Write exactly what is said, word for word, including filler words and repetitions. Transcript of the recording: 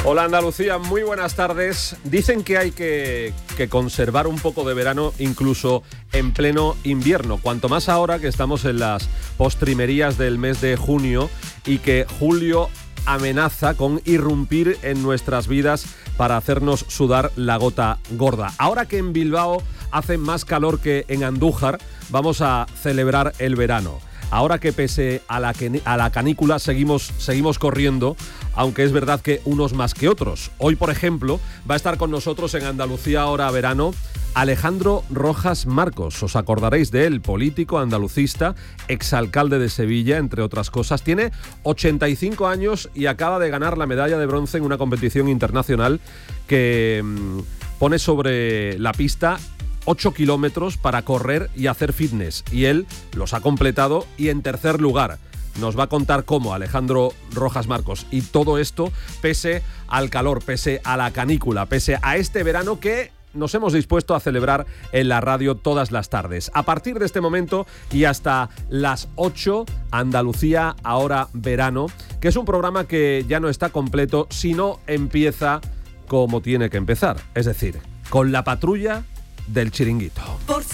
Hola Andalucía, muy buenas tardes. Dicen que hay que, que conservar un poco de verano incluso en pleno invierno, cuanto más ahora que estamos en las postrimerías del mes de junio y que julio amenaza con irrumpir en nuestras vidas para hacernos sudar la gota gorda. Ahora que en Bilbao hace más calor que en Andújar, vamos a celebrar el verano. Ahora que pese a la, que, a la canícula seguimos, seguimos corriendo, aunque es verdad que unos más que otros. Hoy, por ejemplo, va a estar con nosotros en Andalucía Ahora Verano Alejandro Rojas Marcos. Os acordaréis de él, político, andalucista, exalcalde de Sevilla, entre otras cosas. Tiene ochenta y cinco años y acaba de ganar la medalla de bronce en una competición internacional que mmm, pone sobre la pista ocho kilómetros para correr y hacer fitness, y él los ha completado y en tercer lugar. Nos va a contar cómo Alejandro Rojas Marcos, y todo esto pese al calor, pese a la canícula, pese a este verano que nos hemos dispuesto a celebrar en la radio todas las tardes. A partir de este momento y hasta las ocho, Andalucía Ahora Verano, que es un programa que ya no está completo si no empieza como tiene que empezar, es decir, con la patrulla del chiringuito. Por si